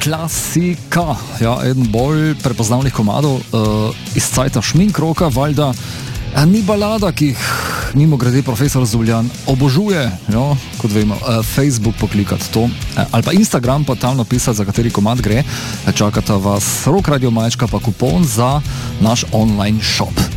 klasika, ja, eden bolj prepoznavnih komadov iz cajta Šminkroka, valjda ni balada, ki jih mimogrede profesor Zuljan obožuje, jo, kot vemo, Facebook poklikati to, ali pa Instagram pa tam napisati, za kateri komad gre, čakata vas Rock Radio Majčka pa kupon za naš online shop.